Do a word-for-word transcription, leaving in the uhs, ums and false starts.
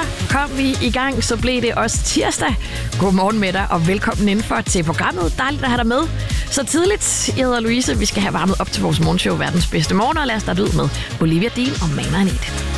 kom vi i gang, så blev det også tirsdag. Godmorgen med dig, og velkommen indenfor til programmet. Dejligt at have dig med så tidligt. Jeg hedder Louise. Vi skal have varmet op til vores morgenshow, verdens bedste morgen, og lad os starte ud med Olivia Dean og Man I Need.